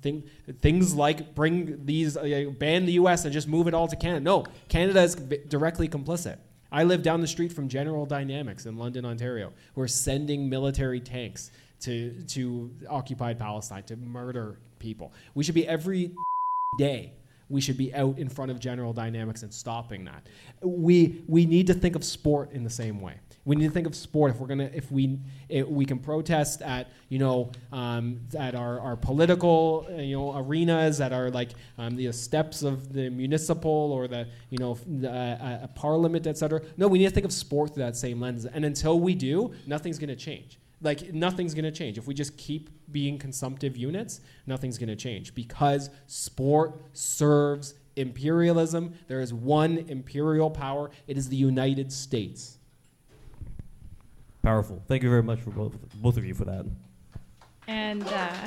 things like ban the U.S. and just move it all to Canada. No, Canada is directly complicit. I live down the street from General Dynamics in London, Ontario. We're sending military tanks to occupied Palestine to murder people. We should be every day. We should be out in front of General Dynamics and stopping that. We need to think of sport in the same way. We need to think of sport if we can protest at at our political arenas, at our the steps of the municipal or the parliament, etc. No, we need to think of sport through that same lens. And until we do, nothing's going to change. Nothing's going to change. If we just keep being consumptive units, nothing's going to change because sport serves imperialism. There is one imperial power. It is the United States. Powerful. Thank you very much for both of you for that. And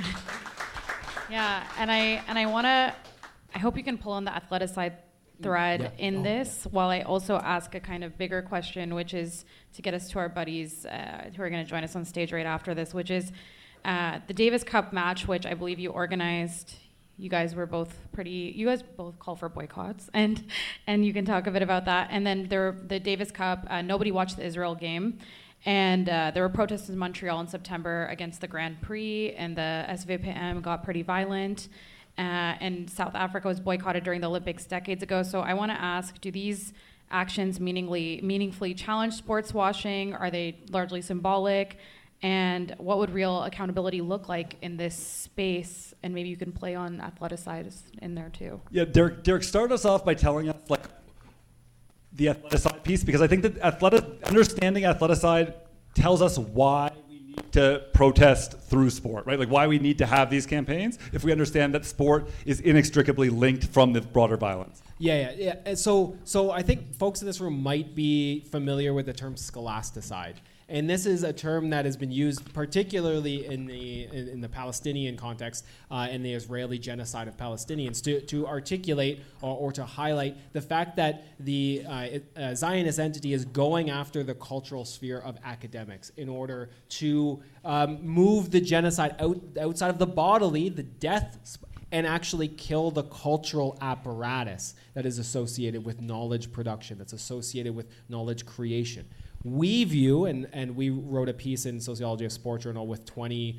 I hope you can pull on the athleticide thread in this, while I also ask a kind of bigger question, which is to get us to our buddies who are going to join us on stage right after this, which is the Davis Cup match, which I believe you organized. You guys both call for boycotts, and you can talk a bit about that. And then the Davis Cup, nobody watched the Israel game. And there were protests in Montreal in September against the Grand Prix, and the SVPM got pretty violent. And South Africa was boycotted during the Olympics decades ago. So I want to ask, do these actions meaningfully challenge sports washing? Are they largely symbolic? And what would real accountability look like in this space? And maybe you can play on athleticide in there too. Yeah, Derek, start us off by telling us the athleticide piece, because I think that understanding athleticide tells us why we need to protest through sport, right? Why we need to have these campaigns if we understand that sport is inextricably linked from the broader violence. Yeah. And so I think folks in this room might be familiar with the term scholasticide. And this is a term that has been used particularly in the Palestinian context, in the Israeli genocide of Palestinians, to articulate or to highlight the fact that the Zionist entity is going after the cultural sphere of academics in order to move the genocide outside of the bodily, the death, and actually kill the cultural apparatus that is associated with knowledge production, that's associated with knowledge creation. We view, and we wrote a piece in Sociology of Sport Journal with 20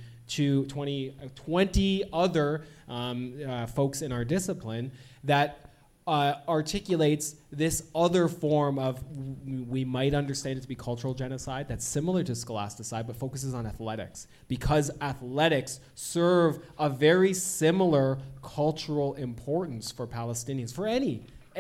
other folks in our discipline that articulates this other form of, we might understand it to be cultural genocide that's similar to scholasticide, but focuses on athletics, because athletics serve a very similar cultural importance for Palestinians, for any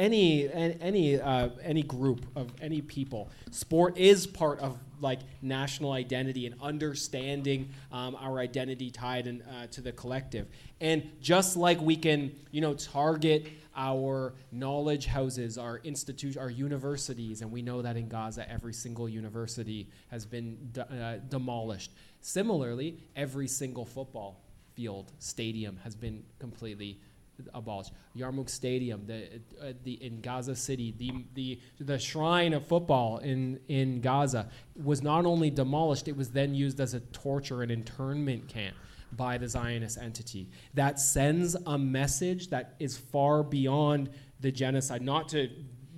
group of any people. Sport is part of national identity and understanding our identity tied to the collective. And just like we can, target our knowledge houses, our institutions, our universities, and we know that in Gaza every single university has been demolished. Similarly, every single football field, stadium has been completely abolished. Yarmouk Stadium, in Gaza City, the shrine of football in Gaza was not only demolished, it was then used as a torture and internment camp by the Zionist entity. That sends a message that is far beyond the genocide. Not to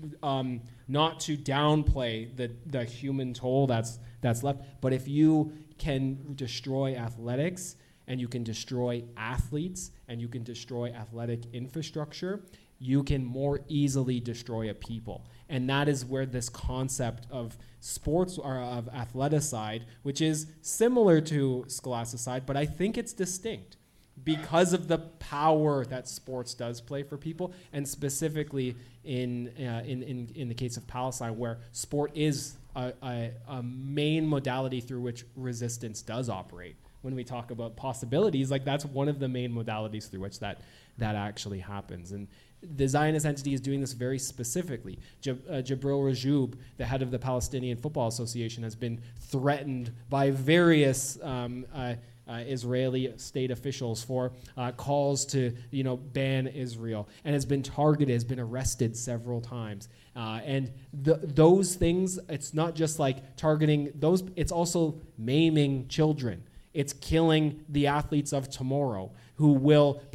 downplay the human toll that's left, but if you can destroy athletics, and you can destroy athletes, and you can destroy athletic infrastructure, you can more easily destroy a people. And that is where this concept of sports, or of athleticide, which is similar to scholasticide, but I think it's distinct because of the power that sports does play for people, and specifically in the case of Palestine, where sport is a main modality through which resistance does operate. When we talk about possibilities, that's one of the main modalities through which that actually happens. And the Zionist entity is doing this very specifically. Jibril Rajoub, the head of the Palestinian Football Association, has been threatened by various Israeli state officials for calls to ban Israel, and has been targeted, has been arrested several times. And those things, it's not just targeting those, it's also maiming children. It's killing the athletes of tomorrow who will